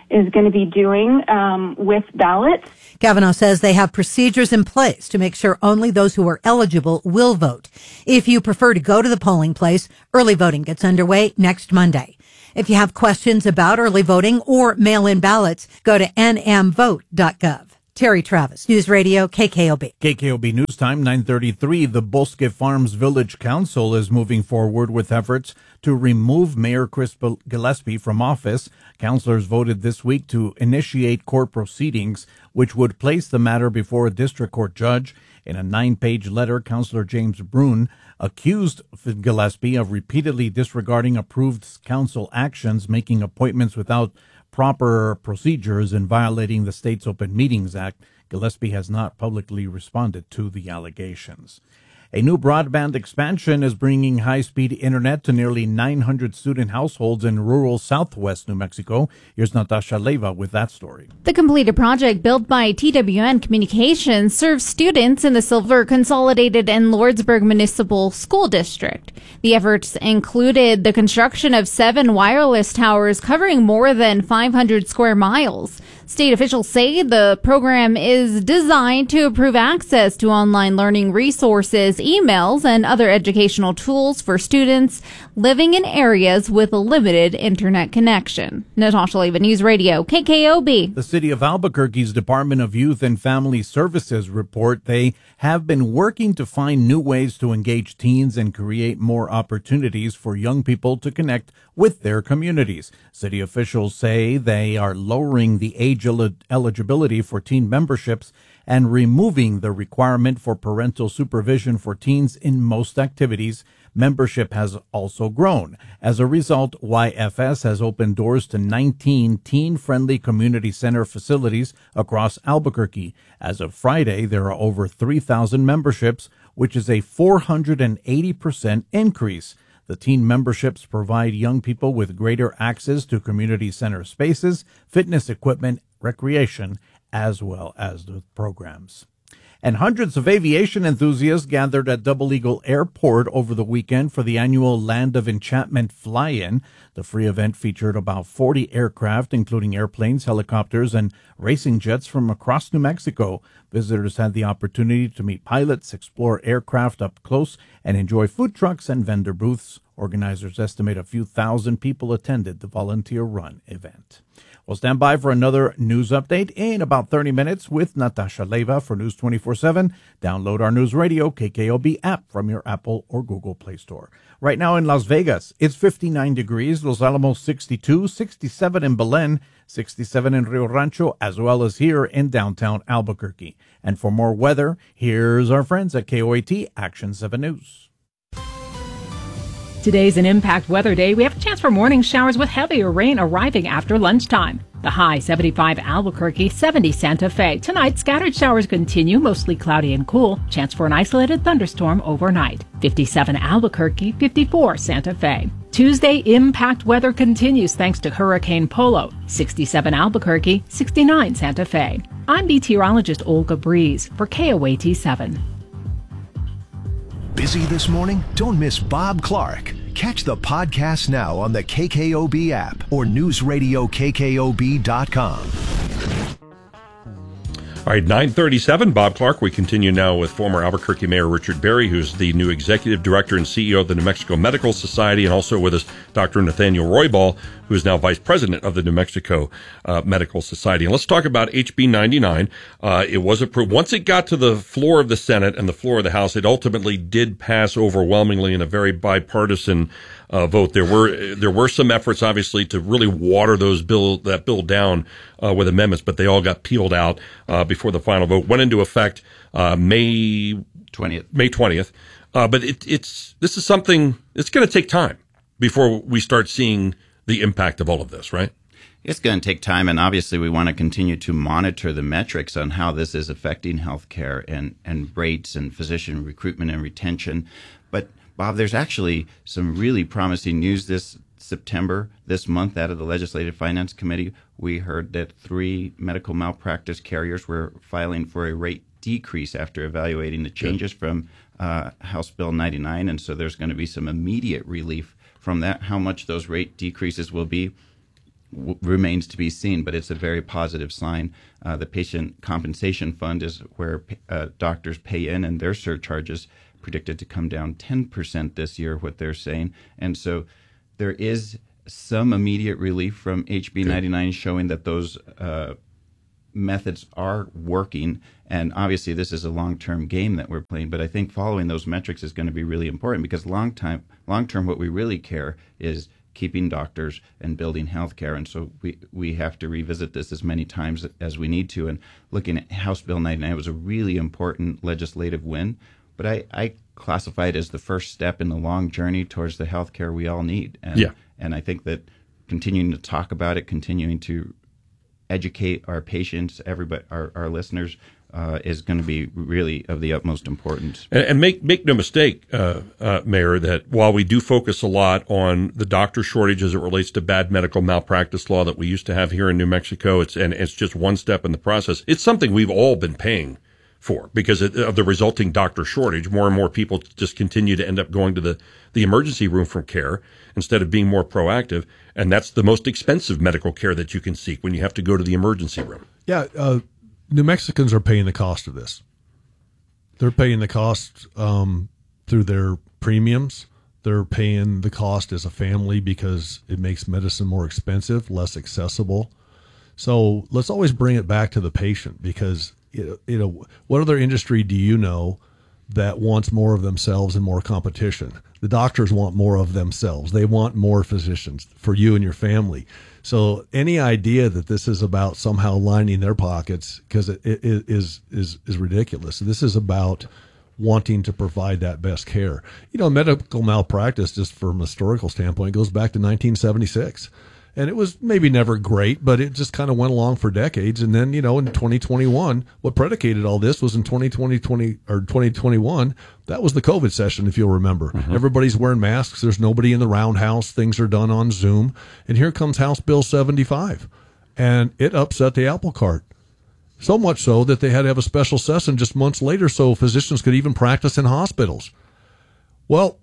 is going to be doing um, with ballots. Kavanaugh says they have procedures in place to make sure only those who are eligible will vote. If you prefer to go to the polling place, early voting gets underway next Monday. If you have questions about early voting or mail-in ballots, go to n m vote dot gov. Terry Travis, News Radio, K K O B. K K O B News Time, nine thirty-three. The Bosque Farms Village Council is moving forward with efforts to remove Mayor Chris Gillespie from office. Councilors voted this week to initiate court proceedings, which would place the matter before a district court judge. In a nine-page letter, Councilor James Brune accused Gillespie of repeatedly disregarding approved council actions, making appointments without proper procedures, and violating the state's Open Meetings Act. Gillespie has not publicly responded to the allegations. A new broadband expansion is bringing high-speed internet to nearly nine hundred student households in rural southwest New Mexico. Here's Natasha Leyva with that story. The completed project, built by T W N Communications, serves students in the Silver Consolidated and Lordsburg Municipal School District. The efforts included the construction of seven wireless towers covering more than five hundred square miles. State officials say the program is designed to improve access to online learning resources, emails, and other educational tools for students living in areas with a limited internet connection. Natasha Leyva, News Radio, K K O B. The City of Albuquerque's Department of Youth and Family Services report they have been working to find new ways to engage teens and create more opportunities for young people to connect with their communities. City officials say they are lowering the age eligibility for teen memberships and removing the requirement for parental supervision for teens in most activities. Membership has also grown. As a result, Y F S has opened doors to nineteen teen-friendly community center facilities across Albuquerque. As of Friday, there are over three thousand memberships, which is a four hundred eighty percent increase. The teen memberships provide young people with greater access to community center spaces, fitness equipment, recreation, as well as the programs. And hundreds of aviation enthusiasts gathered at Double Eagle Airport over the weekend for the annual Land of Enchantment fly-in. The free event featured about forty aircraft, including airplanes, helicopters, and racing jets from across New Mexico. Visitors had the opportunity to meet pilots, explore aircraft up close, and enjoy food trucks and vendor booths. Organizers estimate a few thousand people attended the volunteer-run event. We'll stand by for another news update in about thirty minutes with Natasha Leyva for News twenty-four seven. Download our News Radio K K O B app from your Apple or Google Play Store. Right now in Las Vegas, it's fifty-nine degrees, Los Alamos sixty-two, sixty-seven in Belen, sixty-seven in Rio Rancho, as well as here in downtown Albuquerque. And for more weather, here's our friends at K O A T Action seven News. Today's an impact weather day. We have a chance for morning showers with heavier rain arriving after lunchtime. The high seventy-five Albuquerque, seventy Santa Fe. Tonight, scattered showers continue, mostly cloudy and cool. Chance for an isolated thunderstorm overnight. fifty-seven Albuquerque, fifty-four Santa Fe. Tuesday, impact weather continues thanks to Hurricane Polo. sixty-seven Albuquerque, sixty-nine Santa Fe. I'm meteorologist Olga Breeze for K O A T seven. Busy this morning? Don't miss Bob Clark. Catch the podcast now on the K K O B app or news radio K K O B dot com. All right, nine thirty-seven, Bob Clark. We continue now with former Albuquerque Mayor Richard Berry, who's the new executive director and C E O of the New Mexico Medical Society, and also with us Doctor Nathaniel Roybal, who is now vice president of the New Mexico uh, Medical Society. And let's talk about H B ninety-nine. Uh, it was approved. Once it got to the floor of the Senate and the floor of the House, it ultimately did pass overwhelmingly in a very bipartisan uh, vote. There were there were some efforts, obviously, to really water those bill that bill down uh, with amendments, but they all got peeled out uh, before the final vote went into effect uh, May twentieth. May twentieth. Uh, but it, it's this is something. It's going to take time before we start seeing the impact of all of this, right? It's going to take time, and obviously we want to continue to monitor the metrics on how this is affecting healthcare and, and rates and physician recruitment and retention. But, Bob, there's actually some really promising news this September, this month, out of the Legislative Finance Committee. We heard that three medical malpractice carriers were filing for a rate decrease after evaluating the changes Good. from uh, House Bill ninety-nine, and so there's going to be some immediate relief from that. How much those rate decreases will be, w- remains to be seen, but it's a very positive sign. Uh, the patient compensation fund is where uh, doctors pay in, and their surcharges predicted to come down ten percent this year, what they're saying. And so there is some immediate relief from H B ninety-nine showing that those uh, methods are working. And obviously this is a long-term game that we're playing, but I think following those metrics is going to be really important, because long time, long-term what we really care is keeping doctors and building healthcare. And so we, we have to revisit this as many times as we need to. And looking at House Bill ninety-nine was a really important legislative win, but I, I classify it as the first step in the long journey towards the healthcare we all need. And, yeah. and I think that continuing to talk about it, continuing to educate our patients, everybody, our, our listeners, uh, is going to be really of the utmost importance. And, and make make no mistake, uh, uh, Mayor, that while we do focus a lot on the doctor shortage as it relates to bad medical malpractice law that we used to have here in New Mexico, it's and it's just one step in the process. It's something we've all been paying for because of the resulting doctor shortage. More and more people just continue to end up going to the, the emergency room for care instead of being more proactive. And that's the most expensive medical care that you can seek when you have to go to the emergency room. Yeah. Uh, New Mexicans are paying the cost of this. They're paying the cost um, through their premiums. They're paying the cost as a family because it makes medicine more expensive, less accessible. So let's always bring it back to the patient, because you know, what other industry do you know that wants more of themselves and more competition? The doctors want more of themselves. They want more physicians for you and your family. So any idea that this is about somehow lining their pockets, because it, it, it is is is ridiculous. This is about wanting to provide that best care. You know, medical malpractice, just from a historical standpoint, goes back to nineteen seventy-six. And it was maybe never great, but it just kind of went along for decades. And then, you know, in twenty twenty-one, what predicated all this was in twenty twenty or twenty twenty-one, that was the COVID session, if you'll remember. Mm-hmm. Everybody's wearing masks. There's nobody in the roundhouse. Things are done on Zoom. And here comes House Bill seventy-five. And it upset the apple cart. So much so that they had to have a special session just months later so physicians could even practice in hospitals. Well,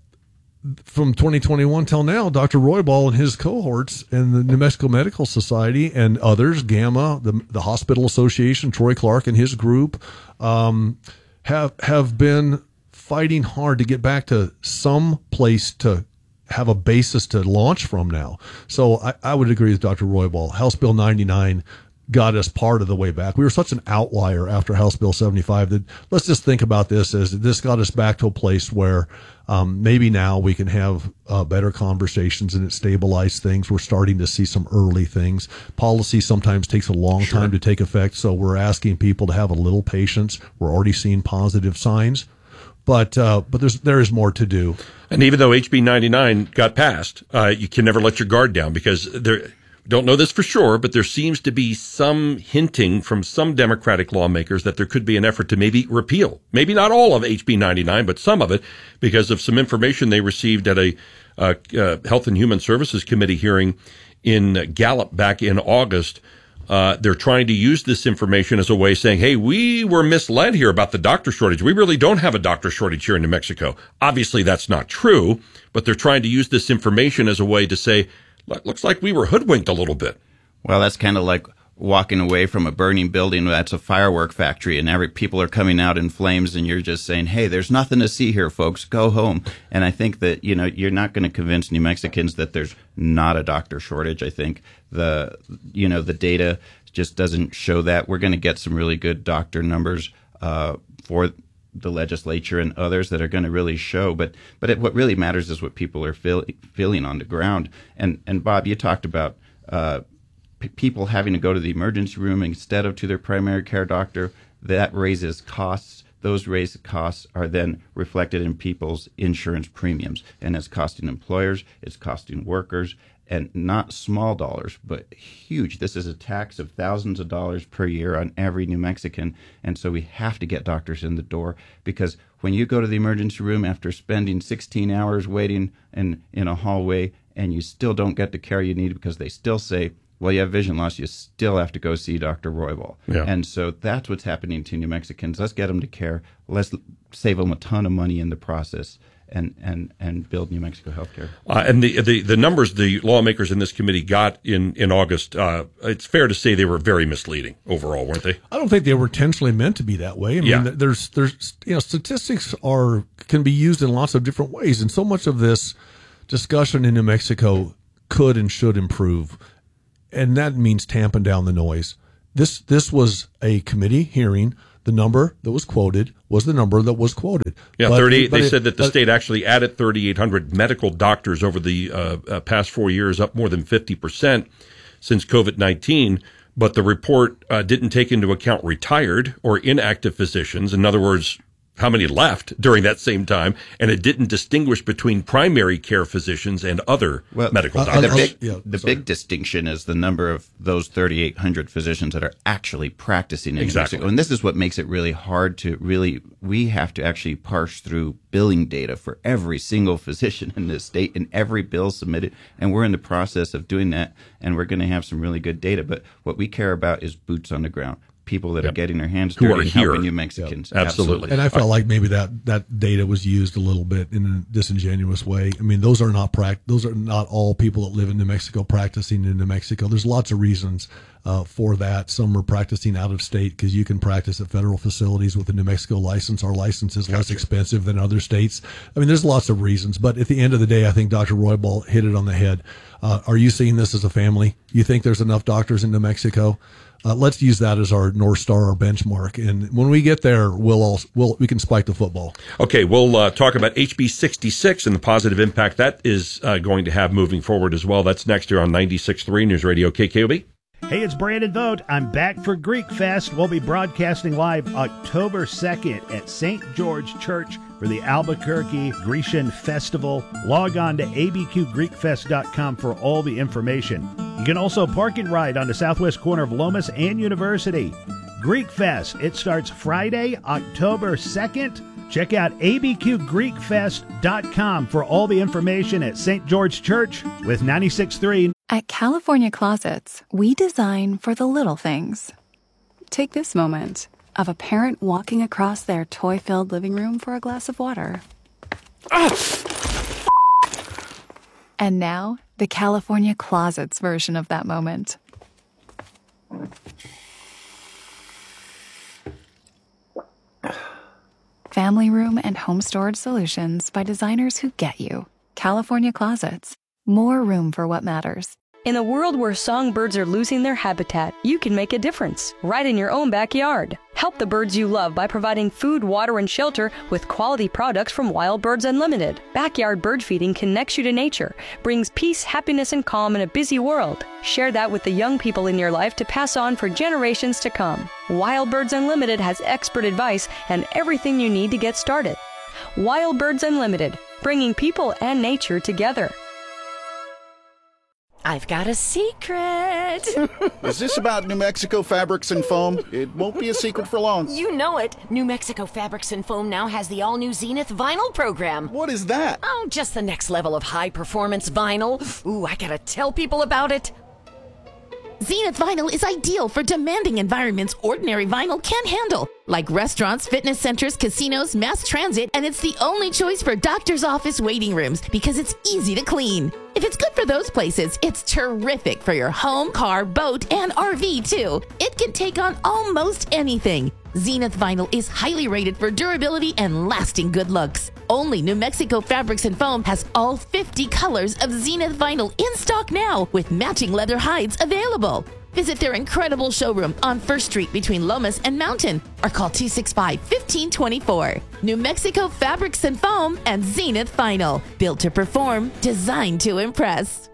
from twenty twenty-one till now, Doctor Roybal and his cohorts and the New Mexico Medical Society and others, Gamma, the, the Hospital Association, Troy Clark and his group, um, have have been fighting hard to get back to some place to have a basis to launch from now. So I, I would agree with Doctor Roybal. House Bill ninety-nine got us part of the way back. We were such an outlier after House Bill seventy-five that let's just think about this as this got us back to a place where um, maybe now we can have uh, better conversations and it stabilized things. We're starting to see some early things. Policy sometimes takes a long sure. time to take effect, so we're asking people to have a little patience. We're already seeing positive signs, but uh, but there's there is more to do. And even though H B ninety-nine got passed, uh, you can never let your guard down, because there. Don't know this for sure, but there seems to be some hinting from some Democratic lawmakers that there could be an effort to maybe repeal, maybe not all of H B ninety-nine, but some of it, because of some information they received at a uh, uh, Health and Human Services Committee hearing in Gallup back in August. Uh, they're trying to use this information as a way saying, hey, we were misled here about the doctor shortage. We really don't have a doctor shortage here in New Mexico. Obviously, that's not true, but they're trying to use this information as a way to say, looks like we were hoodwinked a little bit. Well, that's kind of like walking away from a burning building that's a firework factory, and every people are coming out in flames, and you're just saying, hey, there's nothing to see here, folks. Go home. And I think that, you know, you're not going to convince New Mexicans that there's not a doctor shortage. I think the, you know, the data just doesn't show that. We're going to get some really good doctor numbers uh, for the legislature and others that are going to really show. But but it, what really matters is what people are feel, feeling on the ground. And and Bob, you talked about uh, p- people having to go to the emergency room instead of to their primary care doctor. That raises costs. Those raised costs are then reflected in people's insurance premiums, and it's costing employers, it's costing workers, and not small dollars, but huge. This is a tax of thousands of dollars per year on every New Mexican, and so we have to get doctors in the door, because when you go to the emergency room after spending sixteen hours waiting in, in a hallway and you still don't get the care you need because they still say, well, you have vision loss, you still have to go see Doctor Roybal. Yeah. And so that's what's happening to New Mexicans. Let's get them to care. Let's save them a ton of money in the process. and, and, and build New Mexico healthcare. Uh, and the, the the numbers the lawmakers in this committee got in in August, uh, it's fair to say they were very misleading overall, weren't they? I don't think they were intentionally meant to be that way. I mean, Yeah. there's there's you know statistics are can be used in lots of different ways, and so much of this discussion in New Mexico could and should improve, and that means tamping down the noise. This this was a committee hearing. The number that was quoted was the number that was quoted. Yeah, But- thirty. but They it- said that the but- state actually added thirty-eight hundred medical doctors over the uh, uh, past four years, up more than fifty percent since COVID nineteen. But the report uh, didn't take into account retired or inactive physicians. In other words, how many left during that same time, and it didn't distinguish between primary care physicians and other medical uh, doctors. the big, yeah, the sorry. big distinction is the number of those thirty-eight hundred physicians that are actually practicing in Exactly. New Mexico. And this is what makes it really hard to really, we have to actually parse through billing data for every single physician in this state and every bill submitted. And we're in the process of doing that, and we're going to have some really good data. But what we care about is boots on the ground. People that Yep. are getting their hands Who dirty are and here. helping New Mexicans. Yep. Absolutely. And I felt like maybe that, that data was used a little bit in a disingenuous way. I mean, those are not prac- those are not all people that live in New Mexico practicing in New Mexico. There's lots of reasons uh, for that. Some are practicing out of state because you can practice at federal facilities with a New Mexico license. Our license is less expensive than other states. I mean, there's lots of reasons. But at the end of the day, I think Doctor Roybal hit it on the head. Uh, are you seeing this as a family? You think there's enough doctors in New Mexico? Uh, let's use that as our North Star, our benchmark. And when we get there, we'll all, we'll, we can spike the football. Okay, we'll uh, talk about H B sixty-six and the positive impact that is uh, going to have moving forward as well. That's next year on ninety-six point three News Radio K K O B. Hey, it's Brandon Vogt. I'm back for Greek Fest. We'll be broadcasting live October second at Saint George Church for the Albuquerque Grecian Festival. Log on to a b q greek fest dot com for all the information. You can also park and ride on the southwest corner of Lomas and University. Greek Fest, it starts Friday, October second. Check out a b q greek fest dot com for all the information at Saint George Church with ninety-six point three. At California Closets, we design for the little things. Take this moment of a parent walking across their toy-filled living room for a glass of water. And now, the California Closets version of that moment. Family room and home storage solutions by designers who get you. California Closets. More room for what matters. In a world where songbirds are losing their habitat, you can make a difference right in your own backyard. Help the birds you love by providing food, water, and shelter with quality products from Wild Birds Unlimited. Backyard bird feeding connects you to nature, brings peace, happiness, and calm in a busy world. Share that with the young people in your life to pass on for generations to come. Wild Birds Unlimited has expert advice and everything you need to get started. Wild Birds Unlimited, bringing people and nature together. I've got a secret. Is this about New Mexico fabrics and foam? It won't be a secret for long. You know it. New Mexico Fabrics and Foam now has the all-new Zenith vinyl program. What is that? Oh, just the next level of high-performance vinyl. Ooh, I gotta tell people about it. Zenith vinyl is ideal for demanding environments ordinary vinyl can't handle, like restaurants, fitness centers, casinos, mass transit, and it's the only choice for doctor's office waiting rooms because it's easy to clean. If it's good for those places, it's terrific for your home, car, boat, and R V too. It can take on almost anything. Zenith vinyl is highly rated for durability and lasting good looks. Only New Mexico Fabrics and Foam has all fifty colors of Zenith vinyl in stock now with matching leather hides available. Visit their incredible showroom on First Street between Lomas and Mountain or call two six five, one five two four. New Mexico Fabrics and Foam and Zenith Vinyl. Built to perform, designed to impress.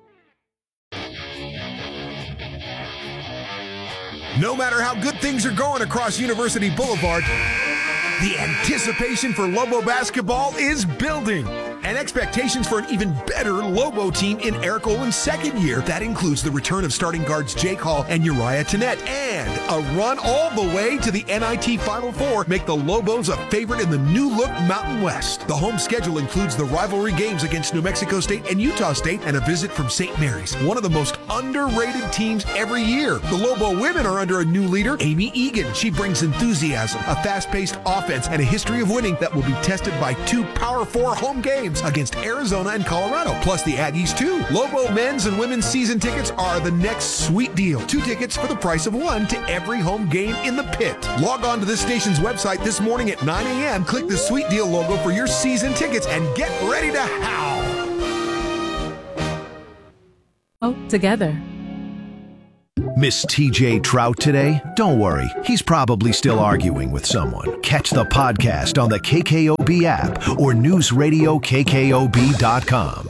No matter how good things are going across University Boulevard, the anticipation for Lobo basketball is building. and expectations for an even better Lobo team in Eric Olin's second year. That includes the return of starting guards Jake Hall and Uriah Tennette, and a run all the way to the N I T Final Four make the Lobos a favorite in the new-look Mountain West. The home schedule includes the rivalry games against New Mexico State and Utah State and a visit from Saint Mary's, one of the most underrated teams every year. The Lobo women are under a new leader, Amy Egan. She brings enthusiasm, a fast-paced offense, and a history of winning that will be tested by two Power Four home games against Arizona and Colorado, plus the Aggies too. Lobo men's and women's season tickets are the next sweet deal. Two tickets for the price of one to every home game in the pit. Log on to this station's website this morning at nine a.m. Click the Sweet Deal logo for your season tickets and get ready to howl. Oh, together. Miss T J Trout today? Don't worry, he's probably still arguing with someone. Catch the podcast on the K K O B app or news radio K K O B dot com.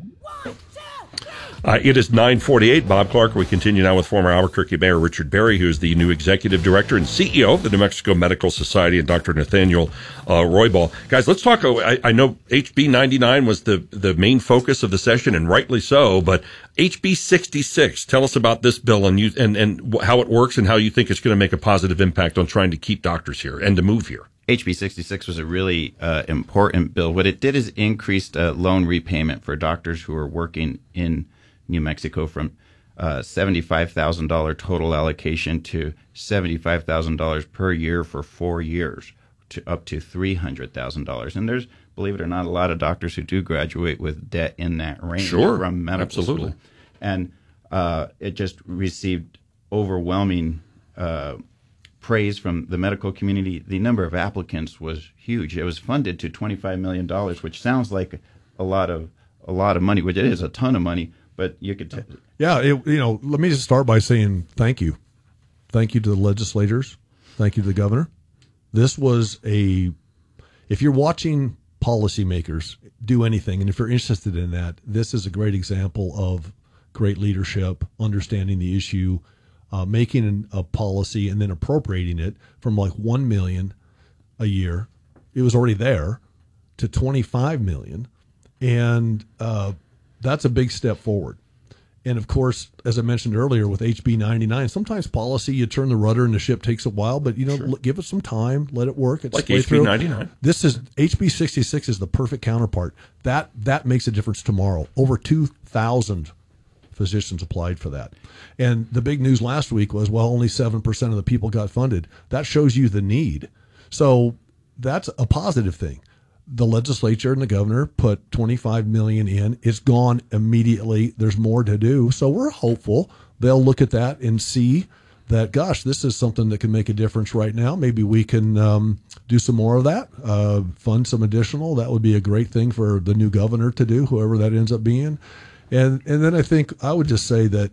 Uh, it is nine forty-eight. Bob Clark. We continue now with former Albuquerque Mayor Richard Berry, who is the new executive director and C E O of the New Mexico Medical Society, and Doctor Nathaniel uh, Roybal. Guys, let's talk. I, I know H B ninety-nine was the, the main focus of the session, and rightly so, but H B sixty-six, tell us about this bill and, you, and, and how it works and how you think it's going to make a positive impact on trying to keep doctors here and to move here. H B sixty-six was a really uh, important bill. What it did is increased uh, loan repayment for doctors who are working in New Mexico from uh, seventy-five thousand dollars total allocation to seventy-five thousand dollars per year for four years to up to three hundred thousand dollars. And there's, believe it or not, a lot of doctors who do graduate with debt in that range sure, from medical absolutely. school. And uh, it just received overwhelming uh, praise from the medical community. The number of applicants was huge. It was funded to twenty-five million dollars, which sounds like a lot of a lot of money, which it is a ton of money. But you could, t- yeah, it, you know. Let me just start by saying thank you, thank you to the legislators, thank you to the governor. This was a, if you're watching policymakers do anything, and if you're interested in that, this is a great example of great leadership, understanding the issue, uh, making an, a policy, and then appropriating it from like one million a year. It was already there to twenty-five million, and. Uh, That's a big step forward. And, of course, as I mentioned earlier with H B ninety-nine, sometimes policy, you turn the rudder and the ship takes a while, but, you know, sure. give it some time, let it work. It's like H B ninety-nine. This is, H B sixty-six is the perfect counterpart. That that makes a difference tomorrow. Over two thousand physicians applied for that. And the big news last week was, well, only seven percent of the people got funded. That shows you the need. So that's a positive thing. The legislature and the governor put twenty-five million dollars in. It's gone immediately. There's more to do. So we're hopeful they'll look at that and see that, gosh, this is something that can make a difference right now. Maybe we can um, do some more of that, uh, fund some additional. That would be a great thing for the new governor to do, whoever that ends up being. And, and then I think I would just say that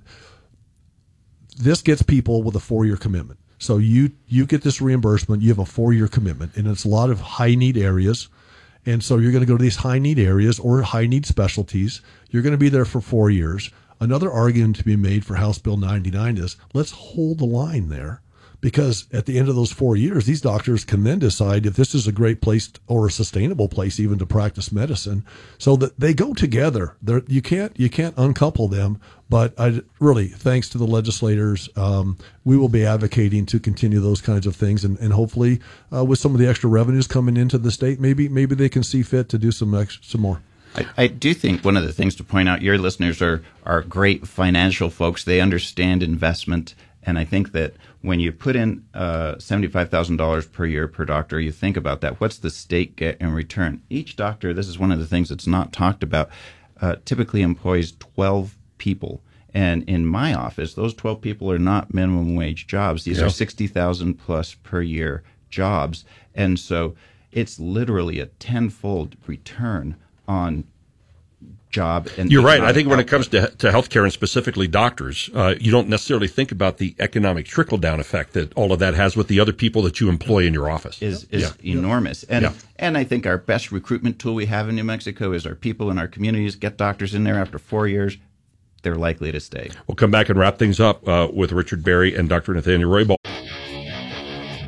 this gets people with a four-year commitment. So you, you get this reimbursement. You have a four-year commitment, and it's a lot of high-need areas. And so you're going to go to these high-need areas or high-need specialties. You're going to be there for four years. Another argument to be made for House Bill ninety-nine is let's hold the line there, because at the end of those four years, these doctors can then decide if this is a great place or a sustainable place even to practice medicine, so that they go together. They're, you can't you can't uncouple them. But I really, thanks to the legislators, um, we will be advocating to continue those kinds of things, and, and hopefully, uh, with some of the extra revenues coming into the state, maybe maybe they can see fit to do some ex- some more. I, I do think one of the things to point out, your listeners are are great financial folks. They understand investment, and I think that when you put in uh, seventy-five thousand dollars per year per doctor, you think about that. What's the state get in return? Each doctor, this is one of the things that's not talked about, uh, typically employs twelve people. And in my office, those twelve people are not minimum wage jobs. These yeah. are sixty thousand plus per year jobs. And so it's literally a tenfold return on job. And you're right. I think when it comes to to healthcare and specifically doctors, uh, you don't necessarily think about the economic trickle down effect that all of that has with the other people that you employ in your office. Is is yeah. enormous. And yeah. and I think our best recruitment tool we have in New Mexico is our people in our communities. Get doctors in there after four years. They're likely to stay. We'll come back and wrap things up uh, with Richard Berry and Doctor Nathaniel Roybal.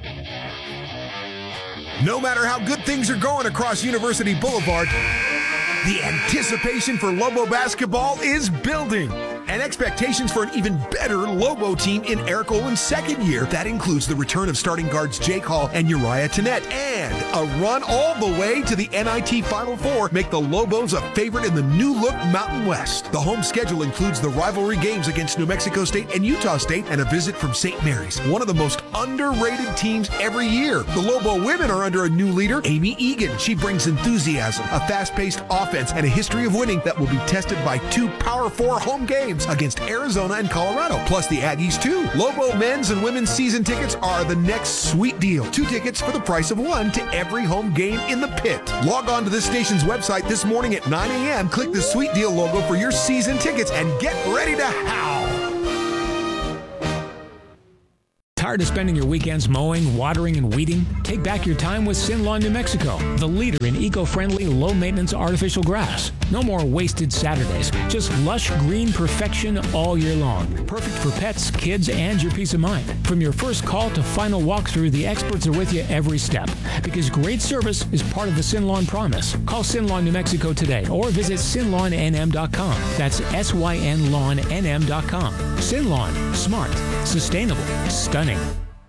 No matter how good things are going across University Boulevard, The anticipation for Lobo basketball is building, and expectations for an even better Lobo team in Eric Olin's second year. That includes the return of starting guards Jake Hall and Uriah Tennette, and a run all the way to the N I T Final Four make the Lobos a favorite in the new-look Mountain West. The home schedule includes the rivalry games against New Mexico State and Utah State, and a visit from Saint Mary's, one of the most underrated teams every year. The Lobo women are under a new leader, Amy Egan. She brings enthusiasm, a fast-paced offense, and a history of winning that will be tested by two Power Four home games against Arizona and Colorado, plus the Aggies too. Lobo men's and women's season tickets are the next sweet deal. Two tickets for the price of one to every home game in the pit. Log on to this station's website this morning at nine a.m. Click the sweet deal logo for your season tickets and get ready to howl. Tired of spending your weekends mowing, watering, and weeding? Take back your time with Sinlawn New Mexico, the leader in eco-friendly, low-maintenance artificial grass. No more wasted Saturdays, just lush green perfection all year long. Perfect for pets, kids, and your peace of mind. From your first call to final walkthrough, the experts are with you every step. Because great service is part of the Sinlawn promise. Call Sinlawn New Mexico today or visit sin lawn n m dot com. That's S Y N lawn N M dot com. Sinlawn, smart, sustainable, stunning.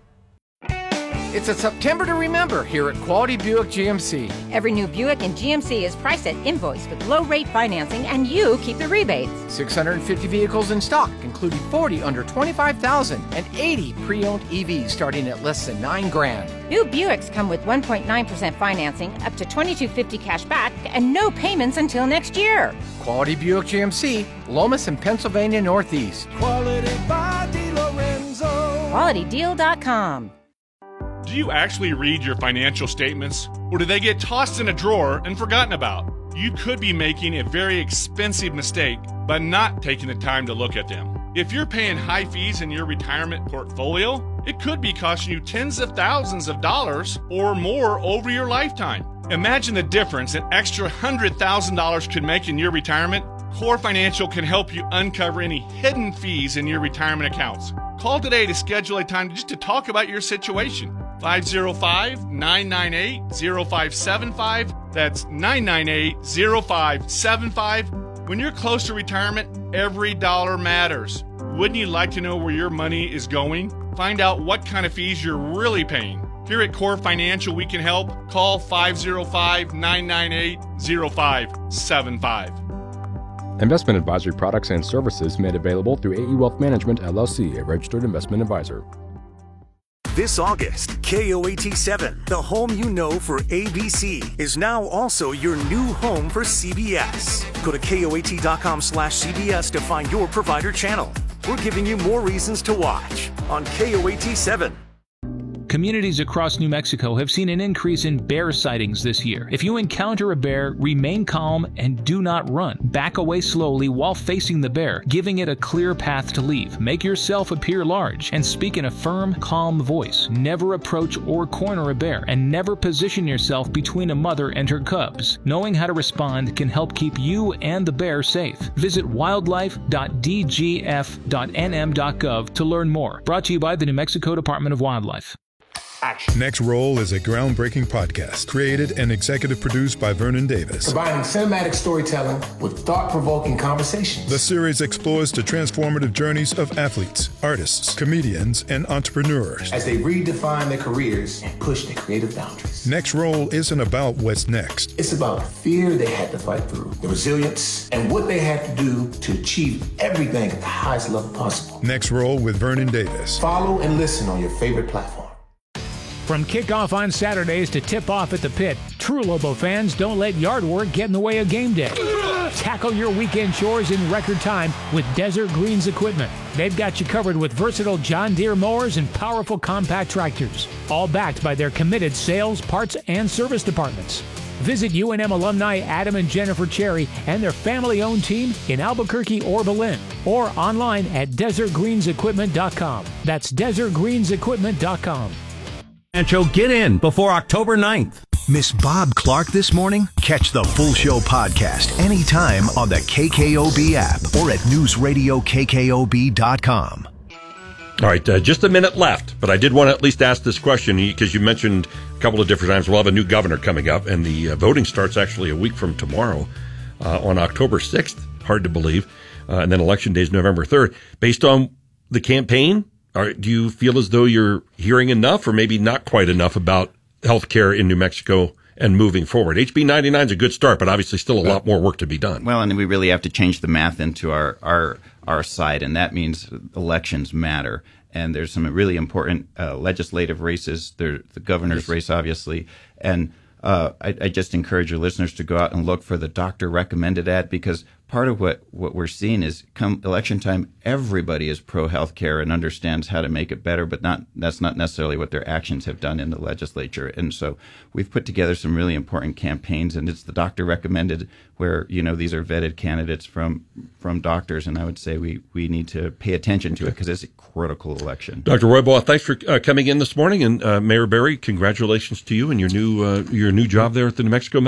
It's a September to remember here at Quality Buick G M C. Every new Buick in G M C is priced at invoice with low-rate financing, and you keep the rebates. six hundred fifty vehicles in stock, including forty under twenty-five thousand and eighty pre-owned E Vs starting at less than nine grand. New Buicks come with one point nine percent financing, up to twenty-two fifty cash back, and no payments until next year. Quality Buick G M C, Lomas and Pennsylvania Northeast. Quality by DeLorenzo. quality deal dot com. Do you actually read your financial statements, or do they get tossed in a drawer and forgotten about? You could be making a very expensive mistake by not taking the time to look at them. If you're paying high fees in your retirement portfolio, it could be costing you tens of thousands of dollars or more over your lifetime. Imagine the difference an extra one hundred thousand dollars could make in your retirement. Core Financial can help you uncover any hidden fees in your retirement accounts. Call today to schedule a time just to talk about your situation. five oh five, nine nine eight, oh five seven five. That's nine nine eight, oh five seven five. When you're close to retirement, every dollar matters. Wouldn't you like to know where your money is going? Find out what kind of fees you're really paying. Here at Core Financial, we can help. Call five oh five, nine nine eight, oh five seven five. Investment advisory products and services made available through A E Wealth Management, L L C, a registered investment advisor. This August, K O A T seven, the home you know for A B C, is now also your new home for C B S. Go to K O A T dot com slash C B S to find your provider channel. We're giving you more reasons to watch on K O A T seven. Communities across New Mexico have seen an increase in bear sightings this year. If you encounter a bear, remain calm and do not run. Back away slowly while facing the bear, giving it a clear path to leave. Make yourself appear large and speak in a firm, calm voice. Never approach or corner a bear, and never position yourself between a mother and her cubs. Knowing how to respond can help keep you and the bear safe. Visit wildlife dot d g f dot n m dot gov to learn more. Brought to you by the New Mexico Department of Wildlife. Action. Next Roll is a groundbreaking podcast created and executive produced by Vernon Davis. Combining cinematic storytelling with thought-provoking conversations. The series explores the transformative journeys of athletes, artists, comedians, and entrepreneurs as they redefine their careers and push their creative boundaries. Next Roll isn't about what's next. It's about the fear they had to fight through, the resilience, and what they had to do to achieve everything at the highest level possible. Next Roll with Vernon Davis. Follow and listen on your favorite platform. From kickoff on Saturdays to tip-off at the pit, true Lobo fans don't let yard work get in the way of game day. Tackle your weekend chores in record time with Desert Greens equipment. They've got you covered with versatile John Deere mowers and powerful compact tractors, all backed by their committed sales, parts, and service departments. Visit U N M alumni Adam and Jennifer Cherry and their family-owned team in Albuquerque or Belen, or online at desert greens equipment dot com. That's desert greens equipment dot com. Rancho, get in before October ninth. Miss Bob Clark this morning? Catch the full show podcast anytime on the K K O B app or at news radio K K O B dot com. All right, uh, just a minute left, but I did want to at least ask this question because you mentioned a couple of different times we'll have a new governor coming up, and the uh, voting starts actually a week from tomorrow. uh, on October sixth. Hard to believe. Uh, and then Election Day is November third. Based on the campaign, are, do you feel as though you're hearing enough or maybe not quite enough about health care in New Mexico and moving forward? H B ninety-nine is a good start, but obviously still a lot more work to be done. Well, and we really have to change the math into our, our, our side, and that means elections matter. And there's some really important uh, legislative races. There's the governor's yes. race, obviously. And uh, I, I just encourage your listeners to go out and look for the doctor-recommended ad, because part of what, what we're seeing is come election time, everybody is pro-health care and understands how to make it better, but not that's not necessarily what their actions have done in the legislature. And so we've put together some really important campaigns, and it's the doctor-recommended, where, you know, these are vetted candidates from from doctors, and I would say we, we need to pay attention to it because it's a critical election. Doctor Roybaugh, thanks for uh, coming in this morning, and uh, Mayor Berry, congratulations to you and your new uh, your new job there at the New Mexico